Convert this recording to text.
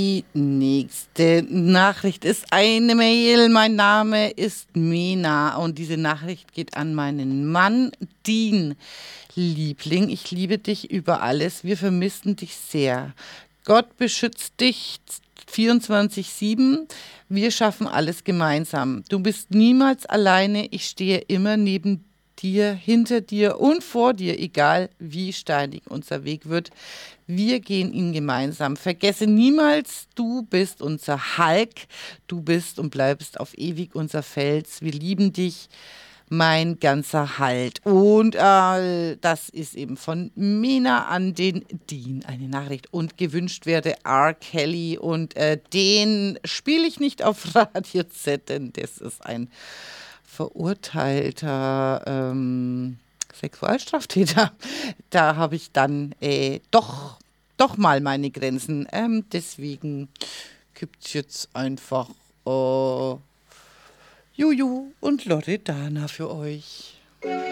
Die nächste Nachricht ist eine Mail. Mein Name ist Mena und diese Nachricht geht an meinen Mann Dean. Liebling, ich liebe dich über alles. Wir vermissen dich sehr. Gott beschützt dich 24/7. Wir schaffen alles gemeinsam. Du bist niemals alleine. Ich stehe immer neben dir, hinter dir und vor dir, egal wie steinig unser Weg wird. Wir gehen ihn gemeinsam. Vergesse niemals, du bist unser Hulk. Du bist und bleibst auf ewig unser Fels. Wir lieben dich, mein ganzer Halt. Und das ist eben von Mena an den Dean eine Nachricht. Und gewünscht werde R. Kelly. Und den spiele ich nicht auf Radio Z, denn das ist ein verurteilter Sexualstraftäter. Da habe ich dann doch mal meine Grenzen. Deswegen gibt es jetzt einfach Juju und Loredana für euch.